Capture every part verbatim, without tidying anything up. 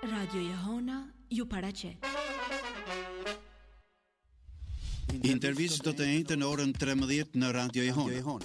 Radio Jehona ju paraqet. Intervistë do të njëjtën në orën tretëmbëdhjetë në Radio Jehona.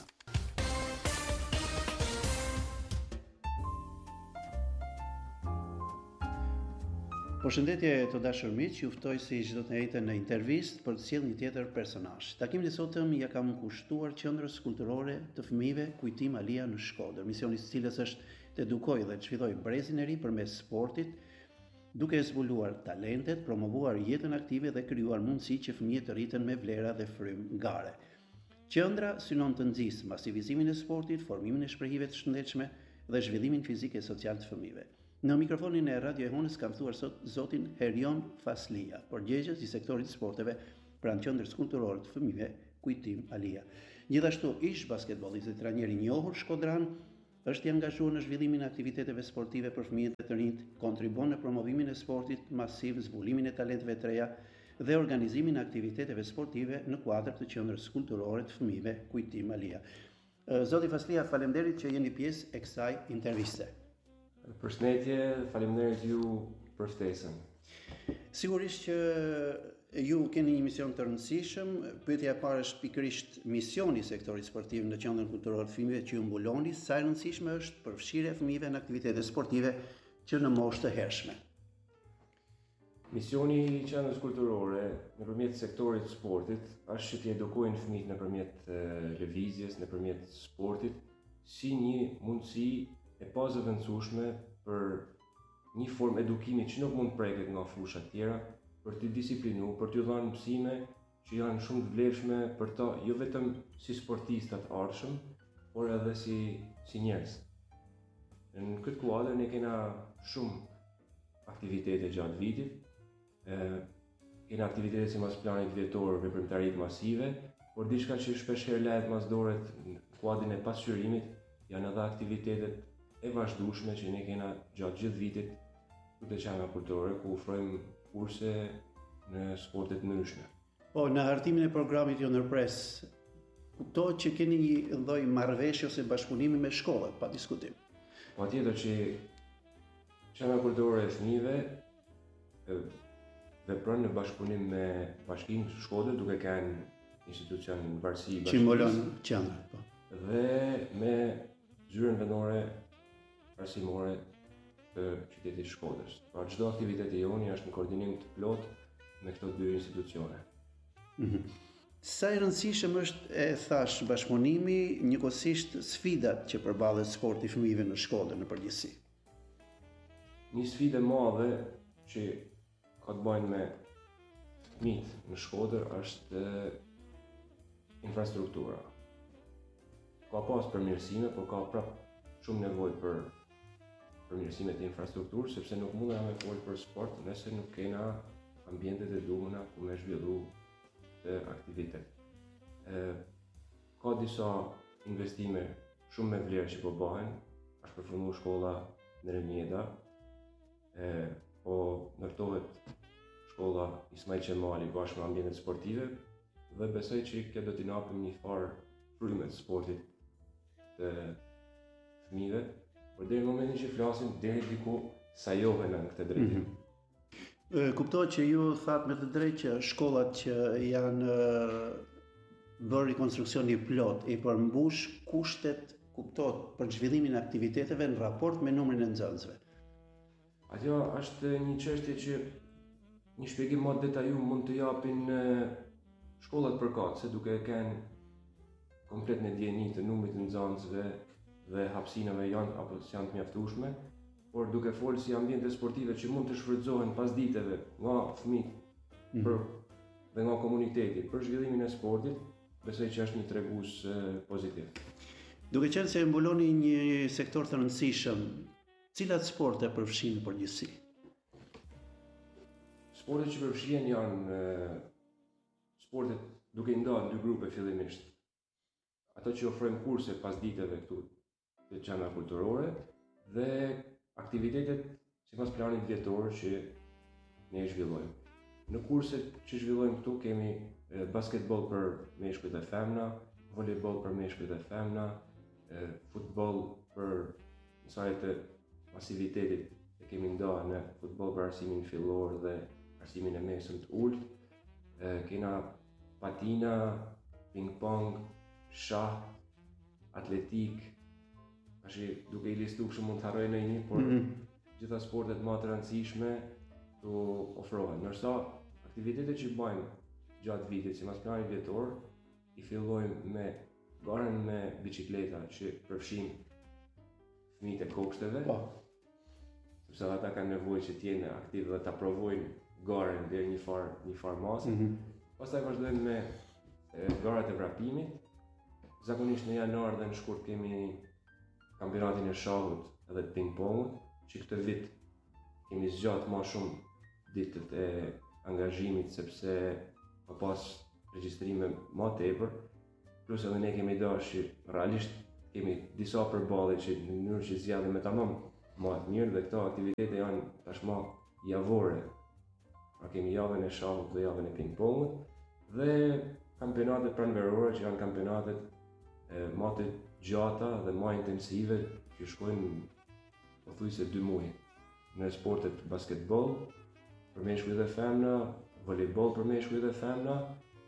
Përshëndetje të dashur miq, ju ftoj si çdo të njëjtën në intervistë për të sjellë një tjetër personazh. Takimin e sotëm ja kam kushtuar qendrës kulturore të fëmijëve Kujtim Alia në Shkodër, misioni i cilës është të edukojë dhe të zhvillojë brezin e ri përmes sportit, duke zbuluar talentet, promovuar jetën aktive dhe krijuar mundësi që fëmijët të rriten me vlera dhe frym ngare. Qendra synon të nxjisë masivizimin e sportit, formimin e shprehive të shëndetshme dhe zhvillimin fizik e social të fëmijëve. Në mikrofonin e Radio Jehonës kam thuar sot zotin Herion Faslia, përgjegjës i sektorit sporteve pranë qendrës kulturore të fëmijëve Kujtim Alia. Gjithashtu ish basketbollist dhe trajner i njohur shkodran, është i angazhuar në zhvillimin e aktiviteteve sportive për fëmijët e të rinjt, kontribon në promovimin e sportit masiv, zbulimin e talenteve të reja dhe organizimin e aktiviteteve sportive në kuadër të qendrës kulturore të fëmijëve Kujtim Alia. Zoti Faslia, faleminderit që jeni pjesë e kësaj interviste. Përshëndetje, faleminderit ju për ftesën. Sigurisht që ju keni një mision të rëndësishëm. Pyetja e parë është pikërisht misioni i sektorit sportiv në qendrën kulturore të fëmijëve që ju mbuloni, sa e rëndësishme është përfshirja e fëmijëve në aktivitete sportive që në moshë të hershme. Misioni i qendrës kulturore nëpërmjet sektorit të sportit është që të edukojnë fëmijët nëpërmjet lëvizjes, nëpërmjet sportit, si një mundësi e pazëvendësueshme për një formë edukimi që nuk mund preket nga fusha të tjera, për të disiplinuar, për t'ju dhënë mësime që janë shumë të vlefshme për ta, jo vetëm si sportistë të ardhshëm, por edhe si si njerëz. Në këtë kuadër ne kena shumë aktivitete gjatë vitit. ë kena aktivitete si mas planit vjetor, veprimtaritë masive, por diçka që shpesh herë lehet mas doret në kuadrin e pasqyrimit janë edhe aktivitetet e vazhdueshme që ne kena gjatë gjithë vitit të qendra kulturore, ku ofrojmë kurse në sporte të ndryshme. Po, në hartimin e programit jo ndërpres, kuptohet që keni një lloj marrëveshje ose bashkëpunimi me shkollat, pa diskutim. Patjetër që qendra kulturore e fëmijëve vepron në bashkëpunim me Bashkinë Shkodër, duke kanë institucion varësi bashkëpunimi që mbulon qendrën, po. Dhe me zyrën vendore arsimore të qytetit Shkodrës. Pra çdo aktivitet i joni është në koordinim të plot me këto dy institucione. Mm-hmm. Sa e rëndësishëm është, e thash, bashkëpunimi, njëkohësisht sfidat që përballet sporti i fëmijëve në Shkodër në përgjithësi? Një sfidë e madhe që ka të bëjë me fëmijët në Shkodër është infrastruktura. Ka pas përmirësime, por ka prap shumë nevojë për përmirësime të infrastrukturës, sepse nuk mundena me folë për sport nëse nuk kena ambientet e duhura ku me zhvillu të aktivitet. E, ka disa investime shumë me vlerë që po bëhen, është përfundu shkolla në Remjeda, e, po ndërtohet shkolla Ismail Qemali bashkë me ambientet sportive, dhe besoj që kjo do t'i japim një farë fryme të sportit të fëmijëve, por deri në momentin që flasim deri diku sajohen në këtë drejtim. Mm-hmm. Kuptohet që ju thatë me të drejtë që shkollat që janë bërë rikonstruksioni plot i përmbush kushtet, kuptohet, për zhvillimin e aktiviteteve në raport me numrin e nxënësve. Ajo është një çështje që një shpjegim më detajum mund të japin shkollat përkatëse, duke kanë komplet në dieni të numrit të nxënësve dhe hapësinave janë apo janë të mjaftueshme, por duke folë si ambiente sportive që mund të shfrytëzohen pas diteve nga fëmijët mm-hmm. për dhe nga komuniteti për zhvillimin e sportit, besoj që është një tregues pozitiv. Duke qenë se mbuloni një sektor të rëndësishëm, cilat sporte përfshin në përgjithësi? Sportet që përfshihen janë sportet duke i ndarë në dy grupe fillimisht. Ato që ofrojmë kurse pas diteve këtu të qendra kulturore dhe aktivitetet sipas planit vjetor që ne e zhvillojmë. Në kurset që zhvillojmë këtu kemi basketbol për meshkujt dhe femna, volejboll për meshkujt dhe femna, futboll për mësajet e masivitetit e kemi ndarë në futboll për arsimin fillor dhe arsimin e mesëm të ulët. Kena patina, ping-pong, shah, atletik, tash duke i listu kështu mund të harroj në një, por mm -hmm. gjitha sportet më të rëndësishme të ofrohen. Nërsa aktivitetet që bëjmë gjatë vitit, si mas plani vjetor, i fillojmë me garën me bicikleta që përfshin fëmijët e kopshteve, oh. sepse ata kanë nevojë që të jenë aktiv dhe ta provojnë garën deri një far një far mase. Mm -hmm. Pastaj vazhdojmë me e, garat e vrapimit. Zakonisht në janar dhe në shkurt kemi kampionatin e shahut edhe të ping-pongut, që këtë vit kemi zgjatë më shumë ditët e angazhimit sepse pa pas regjistrime më tepër, plus edhe ne kemi dashur realisht kemi disa përbalje që në mënyrë që zgjallim me tamam më të mirë dhe këto aktivitete janë tashmë javore. Pra kemi javën e shahut dhe javën e ping-pongut dhe kampionatet pranverore që janë kampionatet e, më të gjata dhe më intensive që shkojnë pothuajse dy muaj. Në sportet basketball për meshkuj dhe femna, volejboll për meshkuj dhe femna,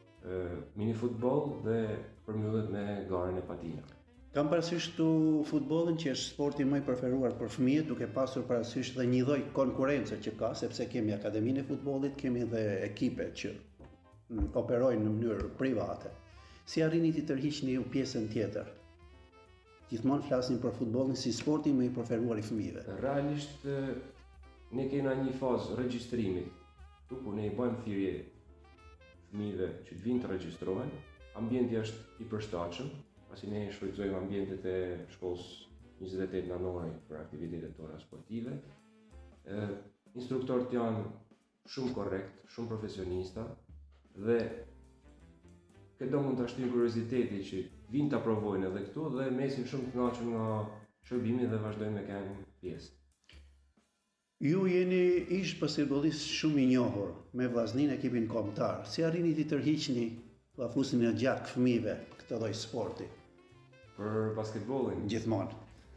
mini futboll dhe përmbyllet me garën e patina. Kam parasysh tu futbollin që është sporti më i preferuar për fëmijët, duke pasur parasysh dhe një lloj konkurrence që ka, sepse kemi akademinë e futbollit, kemi dhe ekipe që operojnë në mënyrë private. Si arrini të tërhiqni ju pjesën tjetër? Gjithmonë flasin për futbollin si sporti më i preferuar i fëmijëve. Realisht ne kena një fazë regjistrimi, tu ku ne i bëjmë thirrje fëmijëve që të vinë të regjistrohen. Ambienti është i përshtatshëm, pasi ne shfrytëzojmë ambientet e shkollës njëzet e tetë nënori për aktivitetet tona sportive. E, instruktorët janë shumë korrekt, shumë profesionista dhe këto mund të ashtojnë kurioziteti që vinë të provojnë edhe këtu dhe mesin shumë të kënaqur nga shërbimi dhe vazhdojnë me kanë pjesë. Ju jeni ish basketbollist shumë i njohur me vllaznin ekipin kombëtar. Si arrini të tërhiqni llafusin e gjak fëmijëve këtë lloj sporti? Për basketbollin gjithmonë.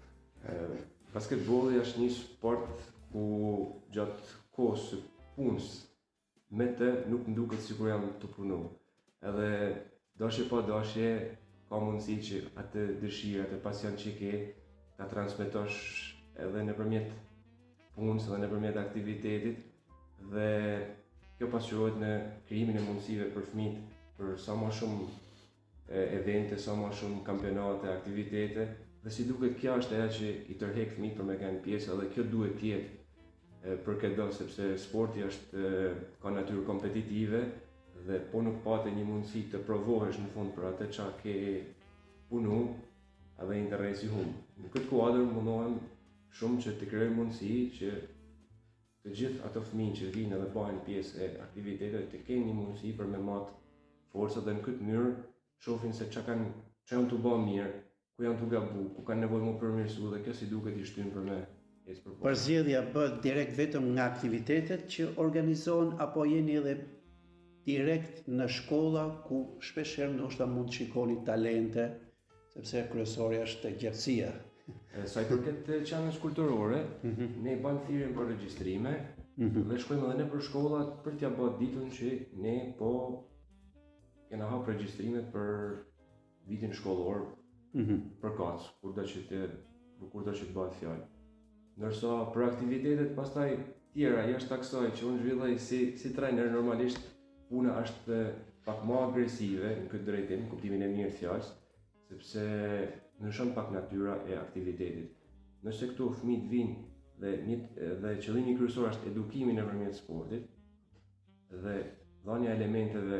Basketbolli është një sport ku gjatë kohës së punës me të nuk më duket sikur jam të punu. Edhe dashje pa dashje ka mundësi që atë dëshirë, atë pasion që ke ta transmetosh edhe nëpërmjet punës dhe nëpërmjet aktivitetit dhe kjo pasqyrohet në krijimin e mundësive për fëmijët për sa më shumë evente, sa më shumë kampionate, aktivitete dhe si duket kjo është ajo që i tërheq fëmijët për me kanë pjesë edhe kjo duhet të jetë për këtë sepse sporti është ka natyrë kompetitive dhe po nuk pate një mundësi të provohesh në fund për atë çka ke punu edhe interesi humb. Në këtë kuadër mundohem shumë që të krijoj mundësi që të gjithë ato fëmijë që vinë dhe bëjnë pjesë e aktiviteteve të kenë një mundësi për me marrë forca dhe në këtë mënyrë shohin se çka kanë, çka janë të bëjnë mirë, ku janë të gabu, ku kanë nevojë më përmirësu dhe kjo si duket i shtyn për me ecë përpara. Përzgjedhja bëhet direkt vetëm nga aktivitetet që organizohen apo jeni edhe direkt në shkolla ku shpeshherë ndoshta mund të shikoni talente, sepse kryesorja është gjerësia. Sa i përket çanës kulturore, mm -hmm. ne bëjmë thirrjen për regjistrime mm -hmm. dhe shkojmë edhe në për shkollat për t'ia bërë ditën që ne po kena hap regjistrimet për vitin shkollor mm -hmm. për kac, kur do që të kur do që të bëhet fjalë. Ndërsa për aktivitetet pastaj tjera jashtë kësaj që unë zhvilloj si si trajner normalisht puna është pak më agresive në këtë drejtim, kuptimin e mirë të fjalës, sepse ndryshon pak natyra e aktivitetit. Nëse këtu fëmijët vinë dhe një dhe qëllimi kryesor është edukimi nëpërmjet sportit dhe dhënia elementeve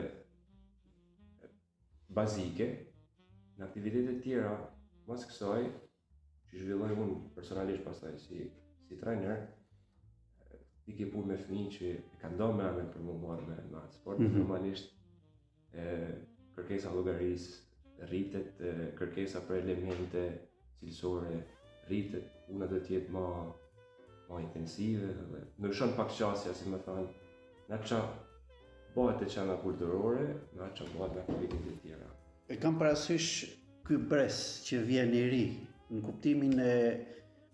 bazike në aktivitete tjera pas kësaj që zhvilloj unë personalisht pastaj si si trajner, ti ke punë me fëmijë që kanë do me anë për më marrë me në atë sport, mm -hmm. normalisht e, kërkesa llogarisë rritet, e, kërkesa për elemente cilësore rritet, puna do të jetë më më intensive dhe ndryshon pak qasja, si më thënë, nga çka bëhet e çana kulturore, nga çka bëhet në aktivitete tjera. E kam parasysh ky bres që vjen i ri, në kuptimin e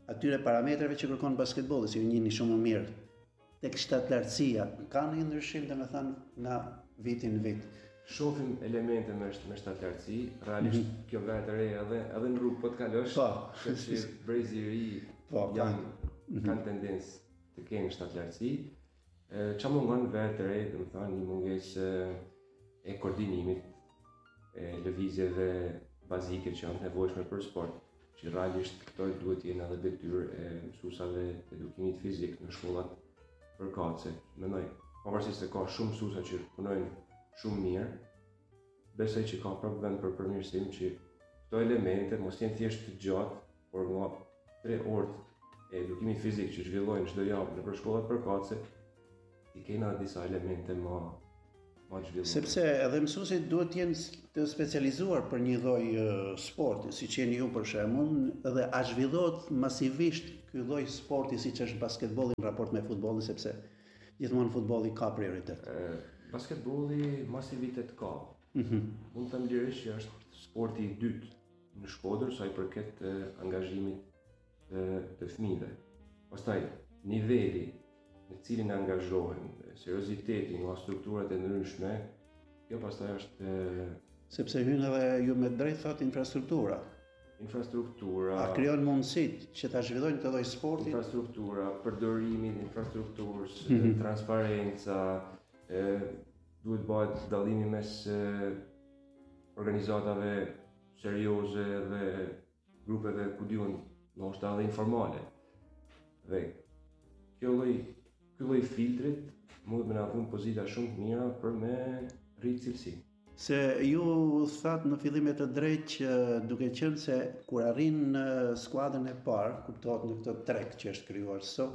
atyre parametrave që kërkon basketbolli, si ju njihni shumë më mirë, tek shtatlartësia, ka një ndryshim domethënë nga viti në vit? Shohim elemente me me shtatlartësi, realisht mm -hmm. kjo vret e re edhe edhe në rrugë po të kalosh, po, që brezi i ri po, janë mm -hmm. kanë tendencë të kenë shtatlartësi. Çfarë mungon vret e re, domethënë një mungesë e koordinimit, e lëvizjeve bazike që janë nevojshme për sport, që realisht këto duhet të jenë edhe detyrë e mësuesave të edukimit fizik në shkollat përkatëse. Mendoj, pavarësisht se ka shumë mësuesa që punojnë shumë mirë, besoj që ka prapë vend për përmirësim që këto elemente mos jenë thjesht të gjatë, por nga tre orë e edukimit fizik që zhvillojnë çdo javë nëpër shkollat përkatëse, i kena disa elemente më më të zhvilluara. Sepse edhe mësuesit duhet të jenë të specializuar për një lloj uh, sporti, siç jeni ju për shembull, dhe a zhvillohet masivisht ky lloj sporti siç është basketbolli në raport me futbollin, sepse gjithmonë futbolli ka prioritet. E, basketbolli masivitet ka. Mm -hmm. Mund të them lirisht që është sporti i dytë në Shkodër sa i përket e, angazhimit të, të fëmijëve. Pastaj niveli në cilin angazhohen, serioziteti nga strukturat e ndryshme, kjo pastaj është e, sepse hyn edhe ju me drejt thot infrastruktura. Infrastruktura. A krijon mundësitë që ta zhvillojnë këtë lloj sporti? Infrastruktura, përdorimi i infrastrukturës, mm -hmm. transparenca, e, duhet bëhet dallimi mes e, organizatave serioze dhe grupeve ku diun, ndoshta edhe informale. Dhe kjo lloj ky lloj filtrit mund të na dhënë pozita shumë të mira për me rritë cilësi. Se ju thatë në fillim e të drejtë që duke qenë se kur arrin në skuadrën e parë, kuptohet në këtë trek që është krijuar sot,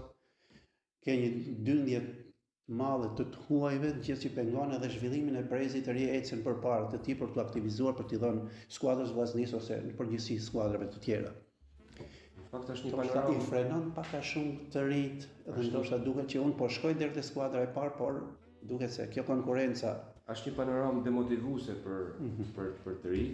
ke një dyndje madhe të të huajve, gjithë që pengon edhe zhvillimin e brezit të ri ecën përpara të tij për të aktivizuar, për t'i dhënë skuadrës vllaznisë ose në përgjithësi skuadrave të tjera. Fakt është një panoramë i frenon pak a shumë të rit, dhe ndoshta duket që unë po shkoj deri te skuadra e parë, por duket se kjo konkurrenca është një panoramë demotivuese për mm -hmm. për për të rit.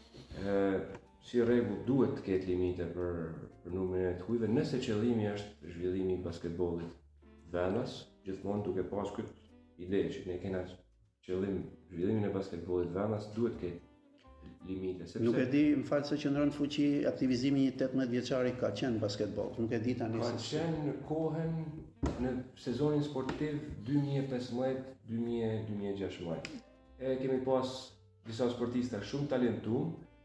Ë si rregull duhet të ketë limite për për numrin e të huajve, nëse qëllimi është zhvillimi i basketbollit vendas, gjithmonë duke pas këtë ide që ne kena qëllim zhvillimin e basketbollit vendas, duhet të ketë limite. Sepse nuk e di, më falë se qëndron fuqi aktivizimi një tetëmbëdhjetë vjeçari ka qenë basketboll. Nuk e di tani se ka qenë në kohën në sezonin sportiv dy mijë e pesëmbëdhjetë dy mijë e gjashtëdhjetë. E kemi pas disa sportista shumë talentuar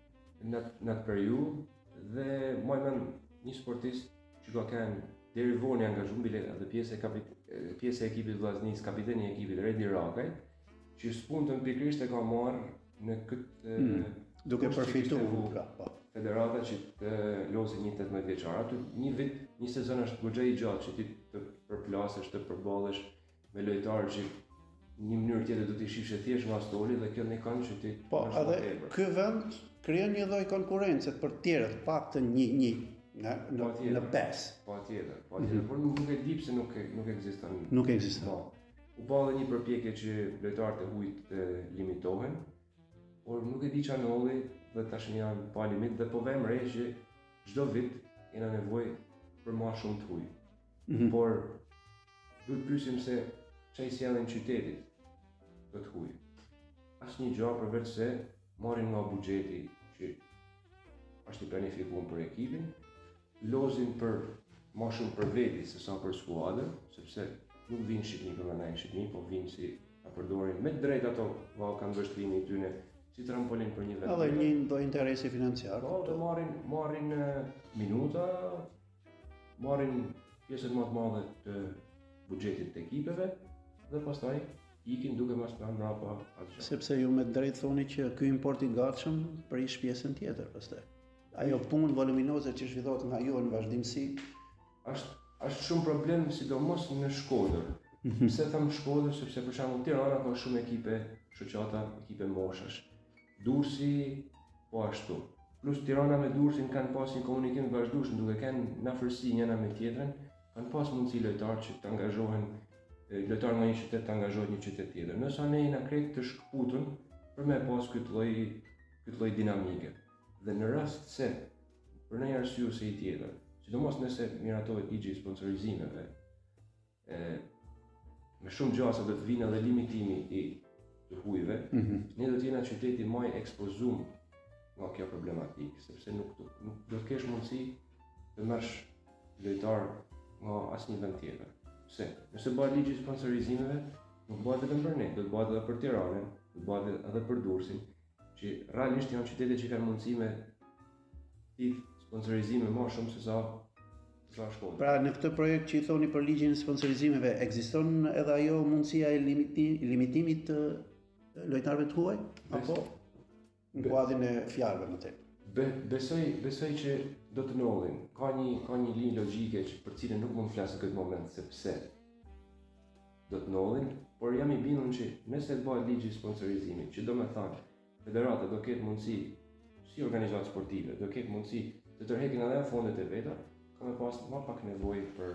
në në atë periudhë dhe më mend një sportist që ka qenë deri vonë angazhuar bile edhe pjesë e kapit pjesë e ekipit vllaznisë, kapiteni i ekipit Redi Rakaj, që spuntën pikërisht e ka marrë në këtë hmm. duke përfituar pra, po. Federata që të losi një tetëmbëdhjetë vjeçar. Aty një vit, një sezon është goxha i gjatë që ti të përplasesh, të përballesh me lojtarë që një mënyrë tjetër do t'i shihsh thjesht nga stoli dhe kjo ne kanë që ti. Po, edhe ky vend krijon një lloj konkurrence për të tjerët, paktën një një në në, në pesë. Po tjetër, po tjetër, mm -hmm. por nuk e di pse nuk nuk ekziston. Nuk ekziston. Po. U bë edhe një përpjekje që lojtarët e huajt të limitohen, por nuk e di çfarë ndodhi dhe tash janë pa limit dhe po vëmë re që çdo vit kena nevojë për më shumë të huaj. Mm -hmm. Por duhet pyesim se çai sjellin qytetit të të huaj. Asnjë gjë përveç se marrin nga buxheti që është i planifikuar për ekipin, lozin për më shumë për veti se sa për skuadrën, sepse nuk vinë Shqipni për në Shqipni, po vinë si ta përdorin me drejt ato vao kanë vështrimin e tyre si trampolin për një vend. Edhe një do interesi financiar. Po, të marrin marrin minuta, marrin pjesën më të madhe të buxhetit të ekipeve dhe pastaj ikin duke mas pranë mbrapa atë. Sepse ju me drejt thoni që ky import i gatshëm prish pjesën tjetër pastaj. Ajo punë voluminoze që zhvillohet nga ju në vazhdimsi është është shumë problem, sidomos në Shkodër. Mm-hmm. Pse them Shkodër, sepse për shembull Tirana ka shumë ekipe, shoqata, ekipe moshash. Durrësi po ashtu. Plus Tirana me Durrësin kanë pas një komunikim të vazhdueshëm duke kanë në afërsi njëra me tjetrën, kanë pas mundësi lojtarë që të angazhohen, lojtarë nga një qytet të angazhohet një qytet tjetër. Nëse ne jena krejt të shkputën për me pas këtë lloj këtë lloj dinamike. Dhe në rast se për një arsye ose i tjetër, sidomos nëse miratohet ligji i sponsorizimeve, e, me shumë gjasa do të vinë edhe limitimi i të hujve, Mhm. ne do të jena qyteti më i ekspozuar nga kjo problematikë, sepse nuk, nuk do të kesh mundësi të marrësh lojtar nga asnjë vend tjetër. Pse? Nëse bëhet ligji i sponsorizimeve, nuk bëhet vetëm për ne, do të bëhet edhe për Tiranën, do të bëhet edhe për Durrësin, që realisht janë qytete që kanë mundësi me tip sponsorizime më shumë se sa sa Shkodra. Pra në këtë projekt që i thoni për ligjin e sponsorizimeve, ekziston edhe ajo mundësia e limiti, limitimit të lojtarëve të huaj, apo në kuadrin e fjalëve më tek? Be, besoj, besoj që do të ndodhin. Ka një ka një linjë logjike që për cilën nuk mund të flas në këtë moment sepse do të ndodhin, por jam i bindur që nëse të bëhet ligji i sponsorizimit, që do të thonë federata do ketë mundësi si organizatë sportive, do ketë mundësi të tërheqin edhe fondet e veta, ka me pas më pak nevojë për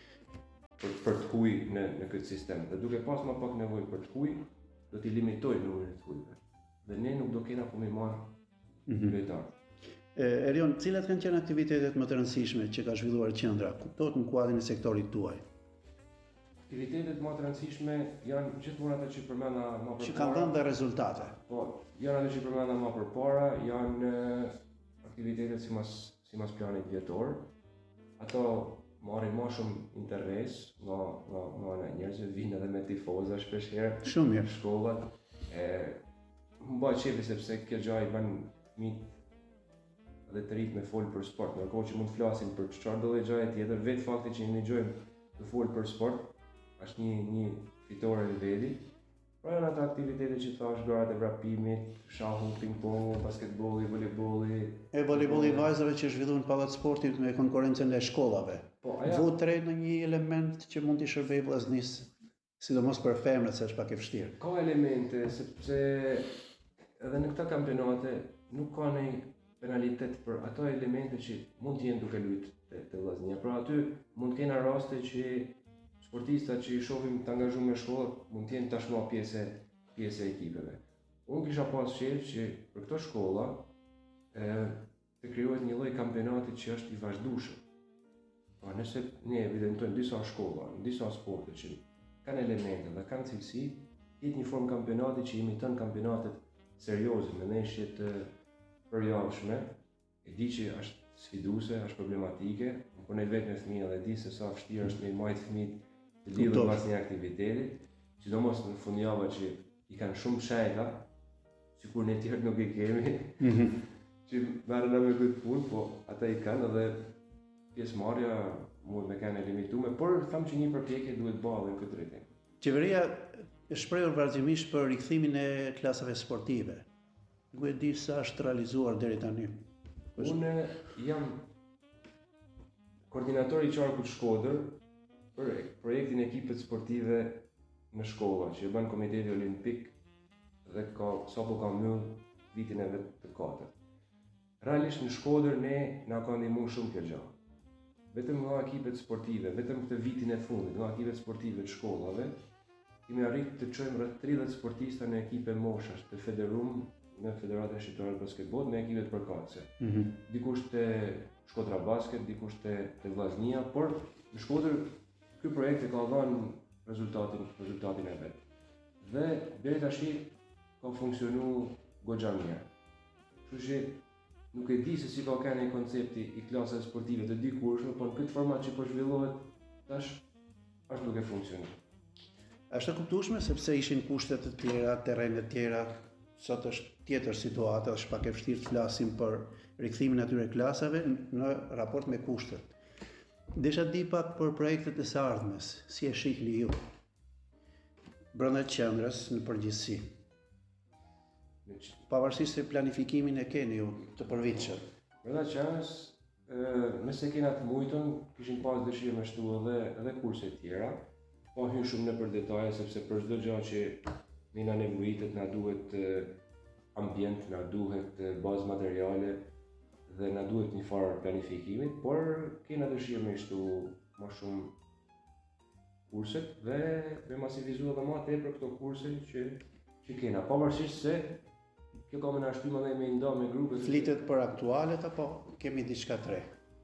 për për të huaj në në këtë sistem. Dhe duke pas më pak nevojë për të huaj, do t'i limitojë numrin e hujve. Dhe ne nuk do kena ku më marr lojtar. Erion, cilat kanë qenë aktivitetet më të rëndësishme që ka zhvilluar qendra, kuptohet në kuadrin e sektorit tuaj? Aktivitetet më të rëndësishme janë gjithmonë ato që përmenda më përpara. Që kanë dhënë dhe rezultate. Po, janë ato që përmenda më përpara, janë aktivitetet sipas sipas planit vjetor. Ato marrin më shumë interes nga nga nga ana njerëzve, vinë edhe me tifoza shpesh herë. Shumë mirë. Shkollat. E më bëj çefi sepse kjo gjë i bën fëmijët dhe të rritë me folë për sport, ndërkohë që mund të flasin për çfarë do lloj gjëje tjetër, vetë fakti që ne dëgjojmë të folë për sport është një një fitore e veti. Pra janë ato aktivitete që thash, garat e vrapimit, shahu, ping-pongu, basketbolli, voleybolli. E voleybolli i vajzave që zhvillohen në pallat sportit me konkurrencën e shkollave. Po, aja. Vutre në një element që mund t'i shërbejë vllaznisë, sidomos për femrat, se është pak e vështirë. Ka elemente sepse edhe në këta kampionate nuk ka ndonjë penalitet për ato elemente që mund të jenë duke luajtur te, te vllaznia. Pra aty mund të kena raste që sportistat që i shohim të angazhuar me shkollat mund të jenë tashmë pjesë pjesë e ekipeve. Unë kisha pas shef që për këto shkolla e të krijohet një lloj kampionati që është i vazhdueshëm. Pra nëse ne evidentojmë disa shkolla, disa sporte që kanë elemente dhe kanë cilësi, jetë një formë kampionati që imiton kampionatet serioze me ndeshje të përjavshme, e di që është sfiduese, është problematike, por ne vetë me fëmijë dhe di se sa vështirë është me majtë fëmijët të lidhur pas një aktiviteti, sidomos në fundjava që i kanë shumë shajta, sikur ne tjerë nuk i kemi, mm-hmm. që merren me këtë punë, po ata i kanë edhe pjesëmarrja mund me kanë limituar, por them që një përpjekje duhet bëhet në këtë drejtim. Qeveria e shprehur vazhdimisht për rikthimin e klasave sportive. Nuk e di sa është realizuar deri tani. Unë jam koordinator i qarkut Shkodër për projektin e ekipet sportive në shkolla, që e bën Komiteti Olimpik dhe ka sapo ka mbyll vitin e vet të katërt. Realisht në Shkodër ne na ka ndihmuar shumë kjo gjë. Vetëm nga ekipet sportive, vetëm këtë vitin e fundit, nga ekipet sportive të shkollave, kemi arritur të çojmë rreth tridhjetë sportista në ekipe moshash të federuar në Federatën Shqiptare të Basketbollit me ekipet përkatëse. Mm-hmm. Dikush te Shkodra Basket, dikush te te Vllaznia, por në Shkodër ky projekt e ka dhënë rezultatin rezultatin e vet. Dhe deri tash ka funksionuar goxha mirë. Kështu që nuk e di se si ka kanë koncepti i klasave sportive të dikurshme, por në këtë format që po zhvillohet tash është duke funksionuar. Është e kuptueshme sepse ishin kushte të tjera, terrene të tjera. Sot është tjetër situata, është pak e vështirë të flasim për rikthimin atyre klasave në raport me kushtet. Desha di pak për projektet e së ardhmes, si e shihni ju brenda qendrës në përgjithësi. Pavarësisht se planifikimin e keni ju të përvitshëm. Brenda qendrës, nëse kena të mujtën, kishin pas dëshirë me shtu edhe edhe kurse të tjera, po hyn shumë nëpër detaje sepse për çdo gjë që ne na nevojitet, na duhet ambient, na duhet bazë materiale dhe na duhet një farë planifikimit, por kena dëshirë me shtu më shumë kurset dhe me masivizu edhe më tepër këto kurse që që kena, pavarësisht se kjo ka më na shtymë edhe me nda me grupe. Flitet për aktualet apo kemi diçka të re?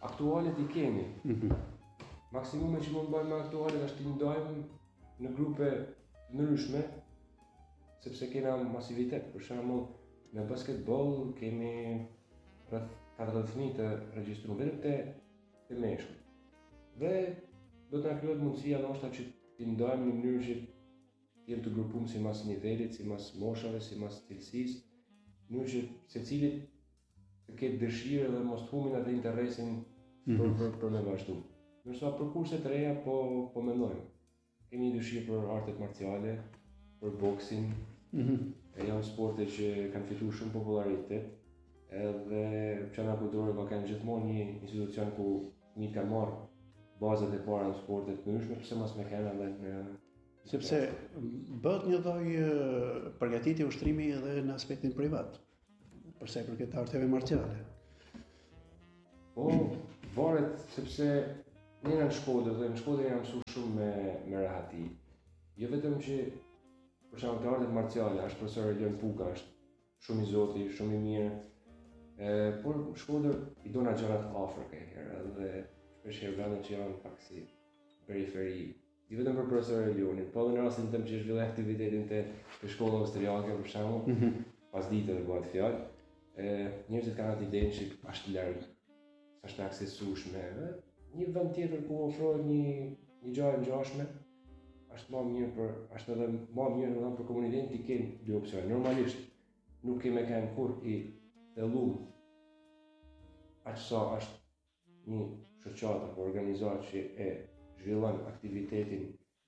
aktualet i kemi. Mhm. Maksimume që mund bëjmë me aktualet është t'i ndajmë në grupe të ndryshme, sepse kena masivitet. Për shembull, në basketball kemi rreth katërdhjetë fëmijë të regjistruar vetëm te te meshkujt. Dhe do të na krijohet mundësia ndoshta që t'i ndajmë në mënyrë që jenë të grupuar sipas nivelit, sipas moshave, sipas cilësisë, në mënyrë që secili të ketë dëshirë dhe mos të humbin atë interesin për, Mhm. për, për me vazhdu. Ndërsa për kurse të reja po, po mendojmë. Kemi një dëshirë për artet marciale, për boksin, Mhm. e janë sporte që kanë fituar shumë popularitet, edhe Qendra Kulturore ka kanë gjithmonë një institucion ku fëmijët kanë marrë bazat e para në sporte të ndryshme, pse mos me kanë edhe në Sepse bëhet një lloj eh, përgatitje ushtrimi edhe në aspektin privat, për sa i përket arteve marciale. Po, varet sepse ne në Shkodër dhe në Shkodër jam mësuar shumë me, me rehati. Jo vetëm që për shembull të artet marciale, është profesor Elion Puka, është shumë i zoti, shumë i mirë. E, por në Shkodër i dona gjërat afër ka herë edhe shpesh herë vendin që janë pak si periferi. Jo vetëm për profesor Elionin, po edhe në rastin tëm që zhvilloi aktivitetin te te shkolla austriake për shembull, Mhm. pas ditëve bëhet fjalë. E, njerëzit kanë atë idenë që është larg, është aksesueshme, dhe një vend tjetër ku ofrohet një një gjë e ngjashme, është më mirë për, është edhe më mirë edhe për komunitetin të kenë dy opsione. Normalisht nuk kemë kanë kur i thelluar aq sa është një shoqata apo organizatë që e zhvillon aktivitetin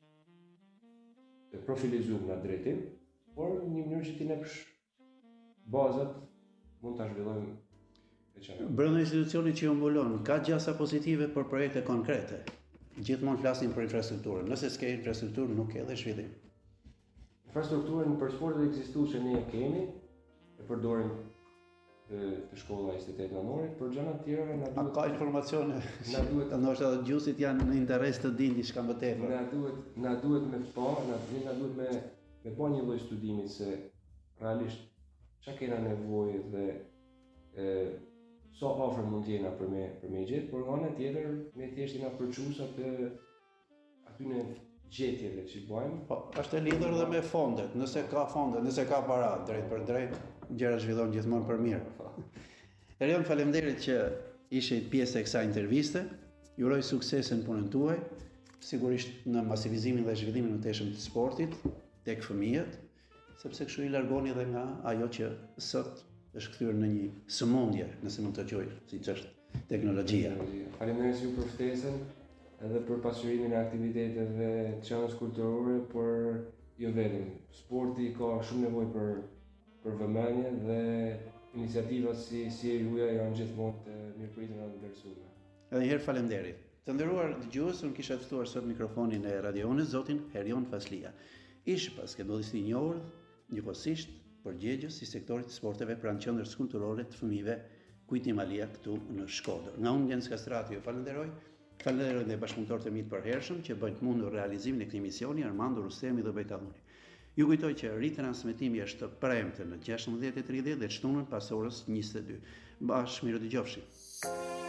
të profilizuar në drejtim, por në një mënyrë që t'i nepsh bazat mund ta zhvillojmë veçanërisht. Brenda institucionit që ju mbulon, ka gjasa pozitive për projekte konkrete. Gjithmonë flasim për infrastrukturën. Nëse s'ke infrastrukturë, nuk ke edhe zhvillim. Infrastrukturën për sportet ekzistuese ne e kemi, e përdorim të, të shkolla e shtetit nënorit, për gjëra të tjera na A duhet ka informacione? na duhet Ndoshta edhe gjusit janë në interes të dinë diçka më tepër. na duhet na duhet me pa, na, na duhet me me pa një lloj studimi se realisht çka kena nevojë dhe e, sa afër mund të jena për me për me gjetë, por nga ana tjetër ne thjesht jena përçues atë aty në gjetjeve që bëjmë. Po, është e lidhur edhe me fondet. Nëse ka fonde, nëse ka para drejt për drejt, gjëra zhvillohen gjithmonë për mirë. Erion, faleminderit që ishe pjesë e kësaj interviste. Ju uroj suksese në punën tuaj, sigurisht në masivizimin dhe zhvillimin në teshëm të sportit tek fëmijët, sepse kështu i largoni edhe nga ajo që sot është kthyer në një sëmundje, nëse mund të quaj, siç është teknologjia. Faleminderit ju për ftesën edhe për pasurimin e aktiviteteve të Qendrës Kulturore, por jo vetëm. Sporti ka shumë nevojë për për vëmendje dhe iniciativa si si e juaja janë gjithmonë të mirëprituna dhe vlerësuara. Edhe një herë faleminderit. Të nderuar dëgjues, unë kisha ftuar sot mikrofonin e Radio Unës zotin Erion Faslia. Ish basketbollist i njohur, njëkohësisht përgjegjës i sektorit të sporteve pranë Qendrës Kulturore të fëmijëve Kujti Malia këtu në Shkodër. Nga unë Jens Kastrati ju falenderoj. Falenderoj dhe bashkëpunëtorët e mi të përhershëm që bëjnë të mundur realizimin e këtij misioni, Armando Rustemi dhe Bejtalluni. Ju kujtoj që ritransmetimi është të premte në gjashtëmbëdhjetë e tridhjetë dhe çtunën pas orës njëzet e dy. Bashkë mirë dëgjofshim.